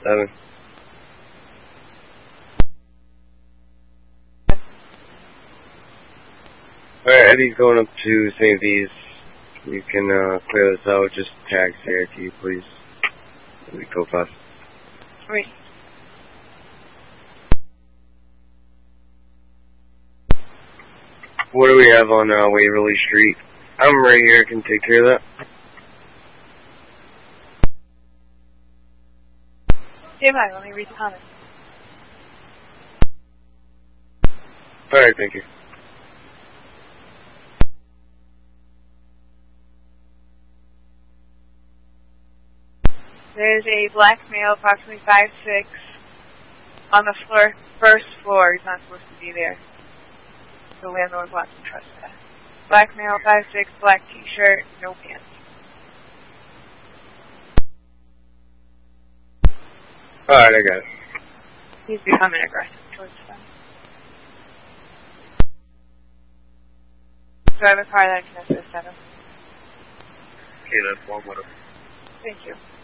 7. Alright, Eddie's going up to St. V's. You can clear this out. Just tag CIT, please. We go fast. Wait. What do we have on Waverly Street? I'm right here. I can take care of that. Stay by. Let me read the comments. Alright, thank you. There's a black male, approximately 5'6", on the first floor. He's not supposed to be there. The landlord wants to trust that. Black male, 5'6", black t-shirt, no pants. Alright, I got it. He's becoming aggressive towards them. Do I have a car that can assist him? Okay, that's one with him. Thank you.